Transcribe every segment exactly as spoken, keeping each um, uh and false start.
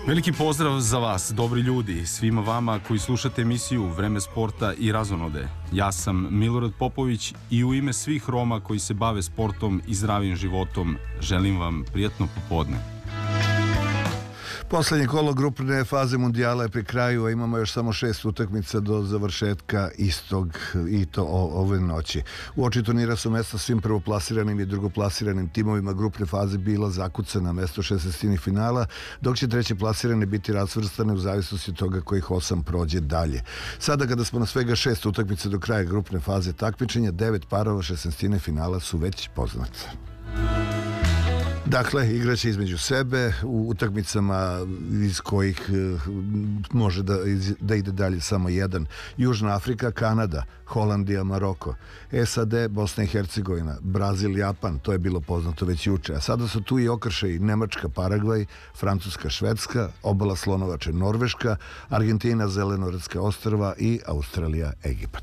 Veliki pozdrav za vas, dobri ljudi, svima vama koji slušate emisiju Vreme sporta i razonode. Ja sam Milorad Popović i u ime svih Roma koji se bave sportom i zdravim životom želim vam prijatno popodne. Poslednje kolo grupne faze mundijala je pri kraju, a imamo još samo šest utakmica do završetka istog i to ove noći. U oči turnira su mesta svim prvoplasiranim i drugoplasiranim timovima grupne faze bila zakucana mesto šesnaestini finala, dok će treće plasirane biti razvrstane u zavisnosti od toga kojih osam prođe dalje. Sada kada smo na svega šest utakmica do kraja grupne faze takmičenja, devet parova šesnaestine finala su već poznate. Dakle, igraće između sebe u utakmicama iz kojih može da, da ide dalje samo jedan. Južna Afrika, Kanada, Holandija, Maroko, S A D, Bosna i Hercegovina, Brazil, Japan, to je bilo poznato već juče. A sada su tu i okršaji Nemačka, Paragvaj, Francuska, Švedska, obala Slonovače, Norveška, Argentina, Zelenorodska ostrva i Australija, Egipat.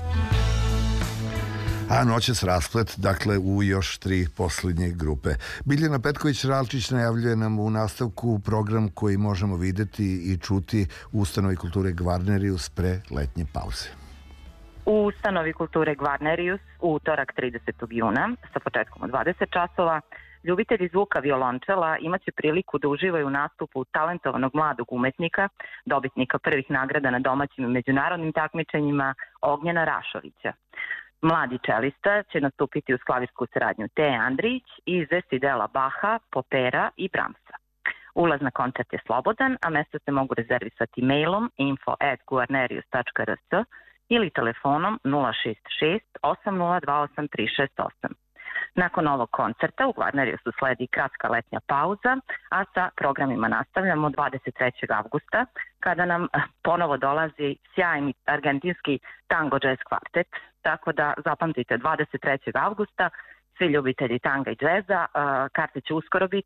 A noćas rasplet, dakle, u još tri posljednje grupe. Biljana Petković-Ralčić najavljuje nam u nastavku program koji možemo videti i čuti u Ustanovi kulture Gvarnerius pre letnje pauze. U Ustanovi kulture Gvarnerius u utorak tridesetog juna sa početkom od dvadeset časova ljubitelji zvuka violončela imaće priliku da uživaju u nastupu talentovanog mladog umetnika, dobitnika prvih nagrada na domaćim i međunarodnim takmičenjima Ognjena Rašovića. Mladi čelista će nastupiti uz klavirsku saradnju Teje Andrić i izvesti dela Baha, Popera i Bramsa. Ulaz na koncert je slobodan, a mesta se mogu rezervisati mailom info at guarnerius tačka r s ili telefonom nula šest šest osam nula dva osam tri šest osam. Nakon ovog koncerta u Gvarneriusu sledi kratka letnja pauza, a sa programima nastavljamo dvadeset trećeg avgusta, kada nam ponovo dolazi sjajni argentinski tango jazz kvartet, tako da zapamtite dvadeset trećeg avgusta, svi ljubitelji tanga i džeza, karte će uskoro biti